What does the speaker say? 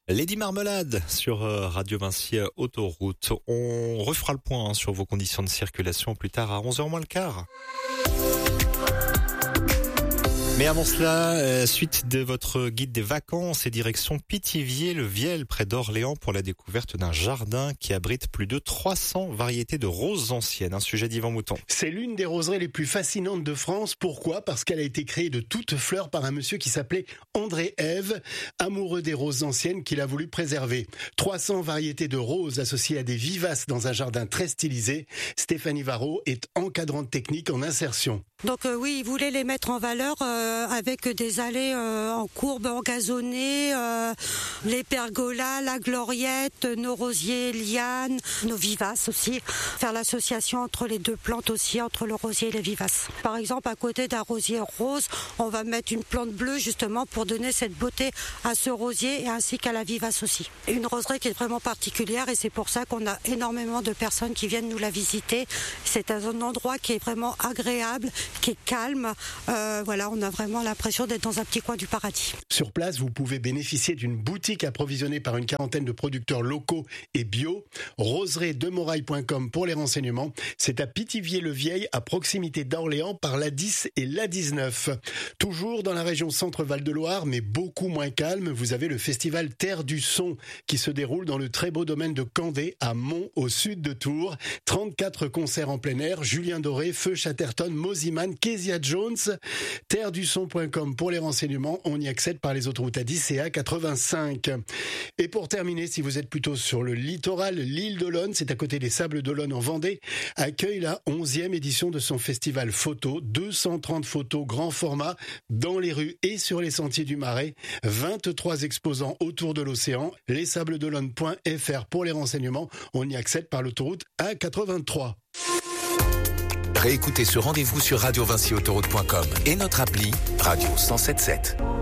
Lady Marmelade sur Radio Vinci Autoroute. On refera le point sur vos conditions de circulation plus tard à 11h moins le quart. Mais avant cela, suite de votre guide des vacances et direction Pithiviers-le-Viel près d'Orléans pour la découverte d'un jardin qui abrite plus de 300 variétés de roses anciennes. Un sujet d'Yvan Mouton. C'est l'une des roseries les plus fascinantes de France. Pourquoi ? Parce qu'elle a été créée de toutes fleurs par un monsieur qui s'appelait André Ève, amoureux des roses anciennes qu'il a voulu préserver. 300 variétés de roses associées à des vivaces dans un jardin très stylisé. Stéphanie Varro est encadrante technique en insertion. Donc oui, il voulait les mettre en valeur avec des allées en courbe engazonnées, les pergolas, la gloriette, nos rosiers, lianes, nos vivaces aussi. Faire l'association entre les deux plantes aussi, entre le rosier et les vivaces. Par exemple, à côté d'un rosier rose, on va mettre une plante bleue justement pour donner cette beauté à ce rosier et ainsi qu'à la vivace aussi. Une roseraie qui est vraiment particulière et c'est pour ça qu'on a énormément de personnes qui viennent nous la visiter. C'est un endroit qui est vraiment agréable, qui est calme. Voilà, on a vraiment l'impression d'être dans un petit coin du paradis. Sur place, vous pouvez bénéficier d'une boutique approvisionnée par une quarantaine de producteurs locaux et bio. roseriedemoraille.com pour les renseignements. C'est à Pithiviers-le-Vieil, à proximité d'Orléans, par l'A10 et l'A19. Toujours dans la région Centre-Val de Loire, mais beaucoup moins calme, vous avez le festival Terre du Son qui se déroule dans le très beau domaine de Candé, à Mont, au sud de Tours. 34 concerts en plein air, Julien Doré, Feu Chatterton, Mosiman, Kezia Jones. terredusson.com pour les renseignements. On y accède par les autoroutes A10 et A85. Et pour terminer, si vous êtes plutôt sur le littoral, l'île d'Olonne, c'est à côté des Sables d'Olonne en Vendée, accueille la 11e édition de son festival photo. 230 photos grand format dans les rues et sur les sentiers du Marais. 23 exposants autour de l'océan. Lessablesdolonne.fr pour les renseignements. On y accède par l'autoroute A83. Réécoutez ce rendez-vous sur radiovinciautoroute.com et notre appli Radio 107.7.